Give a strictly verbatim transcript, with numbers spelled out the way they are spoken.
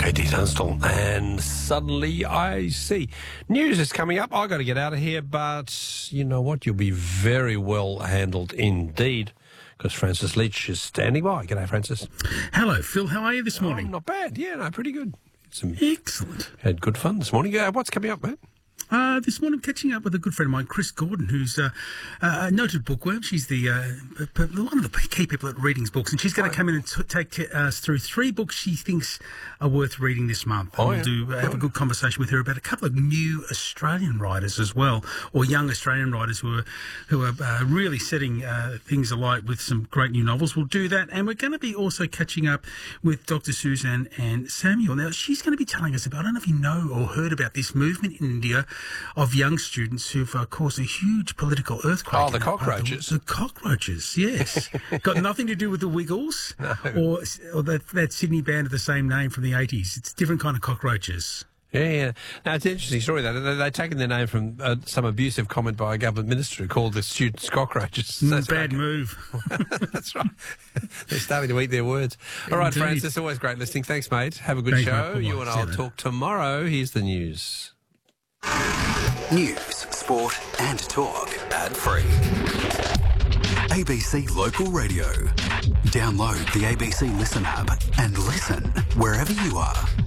Katie Tunstall, and Suddenly I See. News is coming up. I've got to get out of here, but you know what? You'll be very well handled indeed, because Francis Leach is standing by. G'day, Francis. Hello, Phil. How are you this morning? Oh, not bad. Yeah, no, pretty good. Some, Excellent. Had good fun this morning. Uh, what's coming up, mate? Uh, this morning, I'm catching up with a good friend of mine, Chris Gordon, who's uh, uh, a noted bookworm. She's the uh, p- p- one of the key people at Readings Books, and she's going to come in and t- take us through three books she thinks are worth reading this month. And Oh, we'll yeah. do uh, have a good conversation with her about a couple of new Australian writers as well, or young Australian writers who are who are uh, really setting uh, things alight with some great new novels. We'll do that, and we're going to be also catching up with Doctor Suzanne and Samuel. Now, she's going to be telling us about, I don't know if you know or heard about this movement in India of young students who've uh, caused a huge political earthquake. Oh, the cockroaches. Uh, the, the cockroaches, yes. Got nothing to do with the Wiggles No. or, or that, that Sydney band of the same name from the eighties. It's a different kind of cockroaches. Yeah, yeah. Now, it's an interesting story, though. They- They've taken their name from uh, some abusive comment by a government minister who called the students cockroaches. Mm, That's bad right. move. That's right. They're starting to eat their words. All right, Indeed. Francis, always great listening. Thanks, mate. Have a good Thanks, show. mate. You and See you I'll later. talk tomorrow. Here's the news. News, sport and talk. Ad-free. A B C Local Radio. Download the A B C Listen app and listen wherever you are.